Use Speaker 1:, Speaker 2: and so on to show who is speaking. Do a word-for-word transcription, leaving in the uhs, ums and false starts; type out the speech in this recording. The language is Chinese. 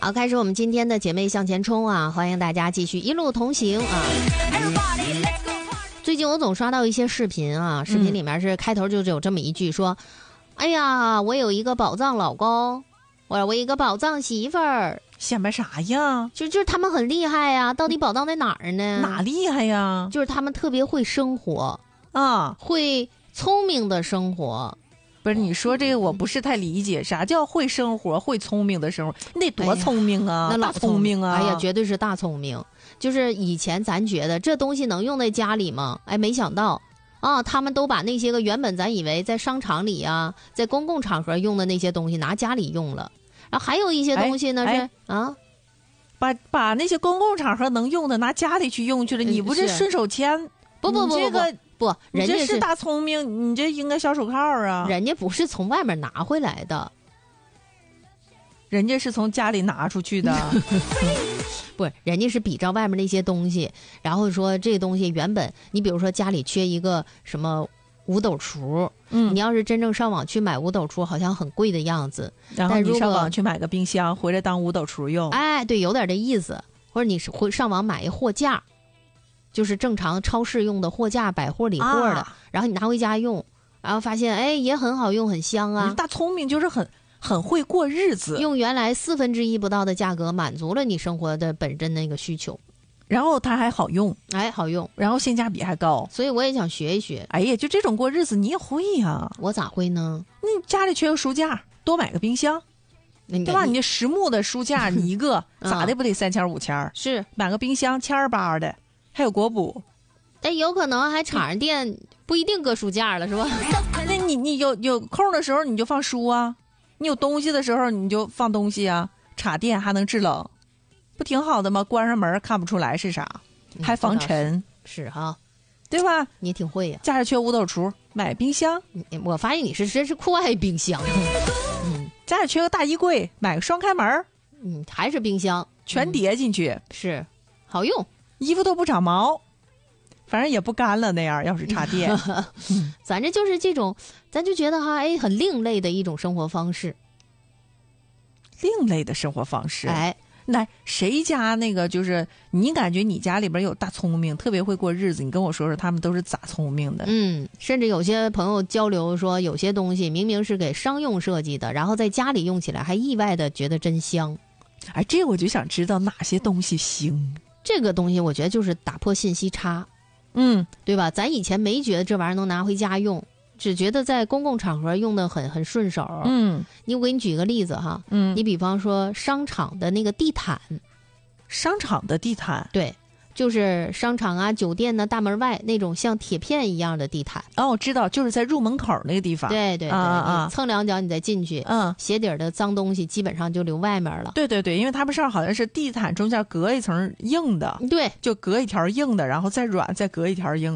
Speaker 1: 好，开始我们今天的姐妹向前冲啊！欢迎大家继续一路同行啊！最近我总刷到一些视频啊，视频里面是开头就有这么一句说：“嗯、哎呀，我有一个宝藏老公，我我一个宝藏媳妇儿。”
Speaker 2: 显摆啥呀？
Speaker 1: 就就是他们很厉害呀，到底宝藏在哪儿呢？
Speaker 2: 哪厉害呀？
Speaker 1: 就是他们特别会生活
Speaker 2: 啊，
Speaker 1: 会聪明的生活。
Speaker 2: 不是你说这个我不是太理解，啥叫会生活会聪明的生活？你得多聪明啊，
Speaker 1: 哎、那
Speaker 2: 老聪明啊！
Speaker 1: 哎呀，绝对是大聪明。就是以前咱觉得这东西能用在家里吗？哎，没想到啊，他们都把那些个原本咱以为在商场里啊，在公共场合用的那些东西拿家里用了。然后还有一些东西呢、
Speaker 2: 哎、
Speaker 1: 是、
Speaker 2: 哎、
Speaker 1: 啊，
Speaker 2: 把把那些公共场合能用的拿家里去用去了，你不是顺手牵？
Speaker 1: 不不不不
Speaker 2: 这个
Speaker 1: 不，人家
Speaker 2: 是, 是大聪明，你这应该小手铐啊！
Speaker 1: 人家不是从外面拿回来的，
Speaker 2: 人家是从家里拿出去的。
Speaker 1: 不是，人家是比照外面那些东西，然后说这东西原本你比如说家里缺一个什么五斗橱，嗯，你要是真正上网去买五斗橱，好像很贵的样子。
Speaker 2: 然后你上网去买个冰箱，回来当五斗橱用。
Speaker 1: 哎，对，有点这意思。或者你是会上网买一货架，就是正常超市用的货架，百货理货的、啊，然后你拿回家用，然后发现哎也很好用，很香啊。
Speaker 2: 大聪明就是很很会过日子，
Speaker 1: 用原来四分之一不到的价格满足了你生活的本真那个需求。
Speaker 2: 然后它还好用，
Speaker 1: 哎，好用，
Speaker 2: 然后性价比还高，
Speaker 1: 所以我也想学一学。
Speaker 2: 哎呀，就这种过日子你也会呀、啊？
Speaker 1: 我咋会呢？
Speaker 2: 你家里缺个书架，多买个冰箱，对吧？你这实木的书架，你一个咋的不得三千五千？
Speaker 1: 是
Speaker 2: 买个冰箱千儿八的，还有国补，
Speaker 1: 哎，有可能还插上电，不一定搁书架了，是吧？
Speaker 2: 那你你有有空的时候你就放书啊，你有东西的时候你就放东西啊，插电还能制冷。不挺好的吗？关上门看不出来是啥，还防尘、嗯、
Speaker 1: 是哈，
Speaker 2: 对吧？
Speaker 1: 你也挺会呀、啊。
Speaker 2: 家里缺五斗橱，买冰箱。
Speaker 1: 我发现你是真是酷爱冰箱。
Speaker 2: 嗯，家里缺个大衣柜，买个双开门。
Speaker 1: 嗯，还是冰箱，
Speaker 2: 全叠进去、
Speaker 1: 嗯、是好用，
Speaker 2: 衣服都不长毛，反正也不干了那样。要是插电，
Speaker 1: 咱这就是这种，咱就觉得哈，哎，很另类的一种生活方式。
Speaker 2: 另类的生活方式，
Speaker 1: 哎。
Speaker 2: 那谁家那个就是你感觉你家里边有大聪明，特别会过日子，你跟我说说他们都是咋聪明的？
Speaker 1: 嗯，甚至有些朋友交流说，有些东西明明是给商用设计的，然后在家里用起来还意外的觉得真香。
Speaker 2: 哎，这我就想知道哪些东西行。
Speaker 1: 这个东西我觉得就是打破信息差，
Speaker 2: 嗯，
Speaker 1: 对吧？咱以前没觉得这玩意儿能拿回家用。只觉得在公共场合用的很很顺手。
Speaker 2: 嗯，
Speaker 1: 你我给你举个例子哈，
Speaker 2: 嗯，
Speaker 1: 你比方说商场的那个地毯，
Speaker 2: 商场的地毯，
Speaker 1: 对，就是商场啊、酒店呢、大门外那种像铁片一样的地毯。
Speaker 2: 哦，我知道，就是在入门口那个地方。
Speaker 1: 对对对，
Speaker 2: 啊啊，
Speaker 1: 蹭两脚你再进去，
Speaker 2: 嗯，
Speaker 1: 鞋底的脏东西基本上就留外面了。
Speaker 2: 对对对，因为他们上好像是地毯中间隔一层硬的，
Speaker 1: 对，
Speaker 2: 就隔一条硬的，然后再软，再隔一条硬。